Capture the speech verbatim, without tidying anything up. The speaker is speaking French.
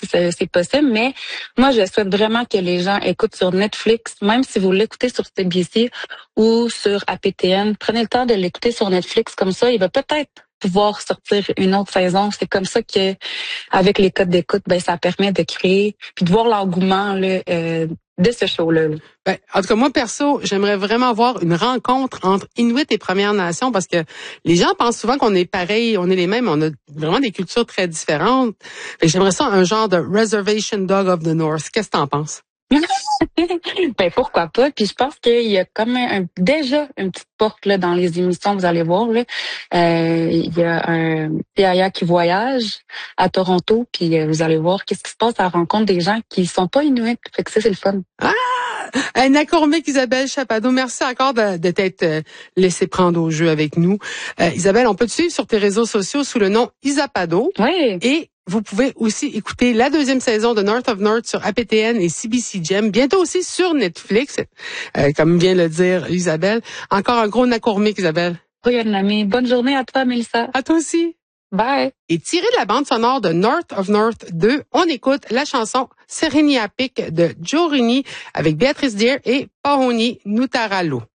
si c'est, c'est possible. Mais moi, je souhaite vraiment que les gens écoutent sur Netflix, même si vous l'écoutez sur C B C ou sur A P T N. Prenez le temps de l'écouter sur Netflix, comme ça, il va peut-être pouvoir sortir une autre saison. C'est comme ça que, avec les codes d'écoute, ben ça permet de créer puis de voir l'engouement là, euh, de ce show-là. Là. Ben, en tout cas, moi, perso, j'aimerais vraiment voir une rencontre entre Inuit et Premières Nations parce que les gens pensent souvent qu'on est pareil, on est les mêmes, on a vraiment des cultures très différentes. Et j'aimerais ça un genre de Reservation Dog of the North. Qu'est-ce que t'en penses? Ben pourquoi pas. Puis je pense qu'il y a comme un, déjà une petite porte là dans les émissions, vous allez voir là. Euh, il y a un Yaya qui voyage à Toronto, puis euh, vous allez voir qu'est-ce qui se passe à la rencontre des gens qui sont pas inuits. Fait que ça c'est le fun. Ah! Un Nacourmic, Isabelle Chapado, merci encore de, de t'être euh, laissé prendre au jeu avec nous. Euh, Isabelle, on peut te suivre sur tes réseaux sociaux sous le nom Isapado. Oui. Et vous pouvez aussi écouter la deuxième saison de North of North sur A P T N et C B C Gem, bientôt aussi sur Netflix, euh, comme vient le dire Isabelle. Encore un gros Nacourmic, Isabelle. Oui, un ami. Bonne journée à toi, Mélissa. À toi aussi. Bye. Et tiré de la bande sonore de North of North deux, on écoute la chanson Sereniapik de Joe Rini avec Béatrice Deer et Pahoni Nutaralo.